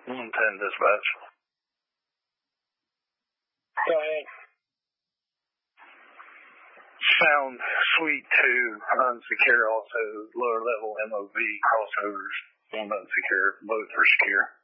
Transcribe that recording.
110 dispatch. Go ahead. Sound Suite 2, unsecure, also lower level MOV crossovers on unsecure, both are secure.